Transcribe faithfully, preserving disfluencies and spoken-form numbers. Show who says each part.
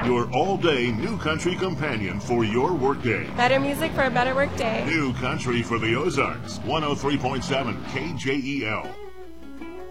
Speaker 1: Your all-day New Country companion for your workday.
Speaker 2: Better music for a better workday.
Speaker 1: New Country for the Ozarks. one oh three point seven K J E L.